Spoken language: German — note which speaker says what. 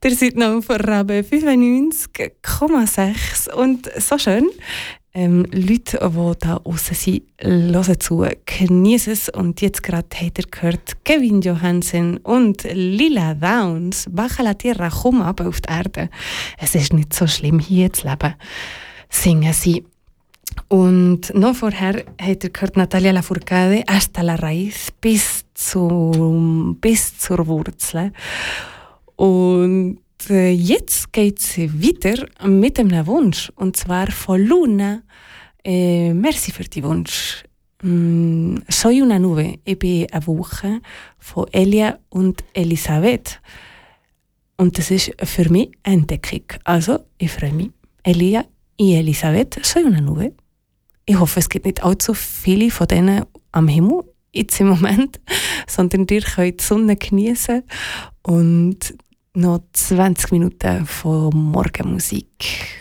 Speaker 1: Ihr seid noch von Rabe 95,6 und so schön. Leute, die da draussen sind, hören zu, genießen es. Und jetzt gerade habt ihr gehört Kevin Johansen und Lila Downs. Baja la tierra, komm ab auf die Erde. Es ist nicht so schlimm, hier zu leben, singen sie. Und noch vorher habt ihr gehört Natalia Lafourcade, Hasta la Raíz, bis zur Wurzel. Und jetzt geht es weiter mit einem Wunsch, und zwar von Luna. Merci für den Wunsch. Soy una nube, ich bin eine Woche, von Elia und Elisabeth. Und das ist für mich eine Entdeckung. Also, ich freue mich. Elia und Elisabeth, Soy una nube. Ich hoffe, es gibt nicht allzu viele von denen am Himmel jetzt im Moment, sondern ihr könnt die Sonne genießen und noch 20 Minuten von Morgenmusik.